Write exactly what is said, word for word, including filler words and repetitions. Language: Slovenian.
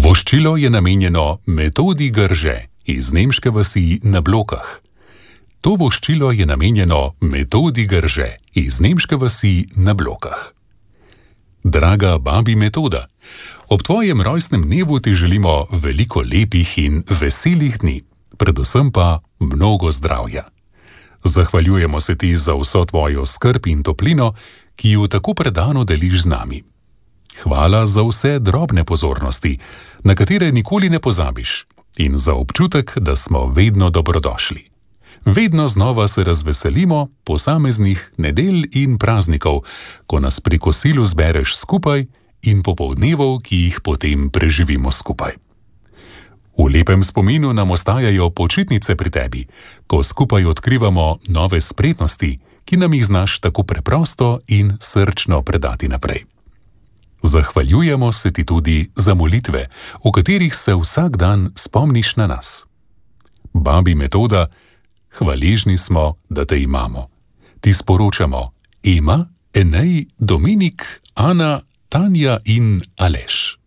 Voščilo je namenjeno Metodi Grže iz nemške vasi na Blokah. To voščilo je namenjeno Metodi Grže iz nemške vasi na Blokah. Draga babi Metoda, ob tvojem rojstnem dnevu ti želimo veliko lepih in veselih dni, predvsem pa mnogo zdravja. Zahvaljujemo se ti za vso tvojo skrb in toplino, ki jo tako predano deliš z nami. Hvala za vse drobne pozornosti, na katere nikoli ne pozabiš, in za občutek, da smo vedno dobrodošli. Vedno znova se razveselimo posameznih nedelj in praznikov, ko nas pri kosilu zbereš skupaj in popoldnevov, ki jih potem preživimo skupaj. V lepem spominu nam ostajajo počitnice pri tebi, ko skupaj odkrivamo nove spretnosti, ki nam jih znaš tako preprosto in srčno predati naprej. Zahvaljujemo se ti tudi za molitve, v katerih se vsak dan spomniš na nas. Babi Metoda, hvaležni smo, da te imamo. Ti sporočamo Ema, Enej, Dominik, Ana, Tanja in Aleš.